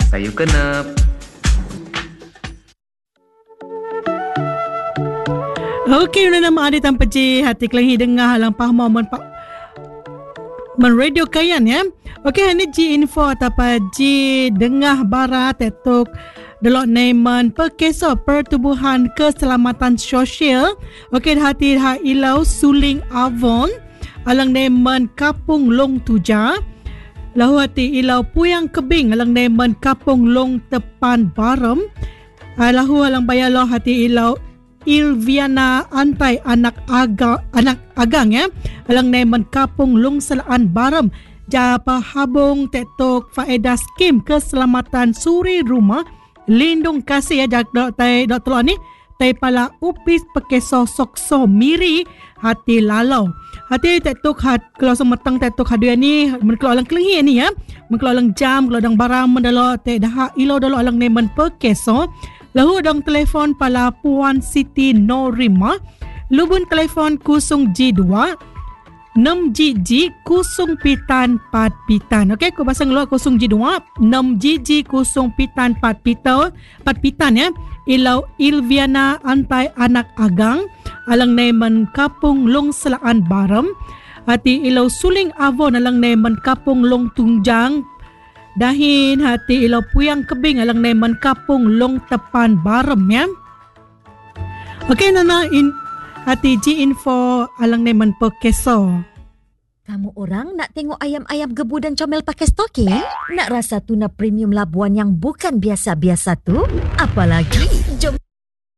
Sayu kenep. Okey, nama ada tanpa J hati kelangi dengar halang paham men radio kayan ya. Okey, ini J info atapa J dengar barat tetuk delok nemen perkeso pertubuhan keselamatan sosial. Okey, hati ilau Suling Avon alang nemen Kapung Long Tuja. Lahu hati ilau Puyang Kebing alang nemen Kapung Long Tepan Barem. Lahu alang bayalo hati ilau Ilviana Antai anak agang ya alang nemen Kapung Long Selaan Barem. Japa habung tetok faedah skim keselamatan suri rumah lindung kasih ya dok telur ni tai pala upis pekeso sokso miri hati lalau hati tetok kalau semetang tetok hadia ni menkelau alang kelengi ni ya menkelau alang jam kalau dang barang mendalo te dah ilo dalo alang nemen pekeso lahu dang telefon pala Puan Siti Norima lubun telefon kusung G2 6GG kusung pitan 4 pitan. Okey, aku pasang luar kusung G2 6GG kusung pitan 4 pitan ya. Ilau Ilviana Antai anak agang alang nemen Kapung Long Selaan Barem. Hati ilau Suling Avon alang nemen Kapung Long Tunjang. Dahin hati ilau Puyang Kebing alang nemen Kapung Long Tepan Barem ya. Okey, nana hati G info alang nemen Pekeso. Kamu orang nak tengok ayam-ayam gebu dan comel pakai stokin? Nak rasa tuna premium Labuan yang bukan biasa-biasa tu? Apalagi